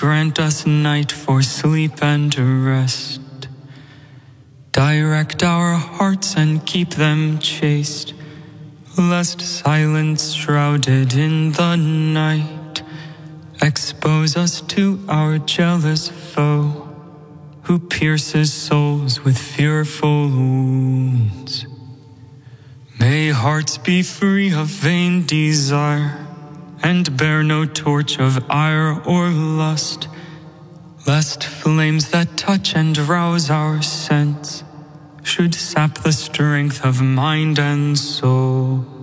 grant us night for sleep and rest. Direct our hearts and keep them chaste, lest silence shrouded in the night expose us to our jealous foe, who pierces souls with fearful wounds. May hearts be free of vain desire, and bear no torch of ire or lust, lest flames that touch and rouse our sense should sap the strength of mind and soul.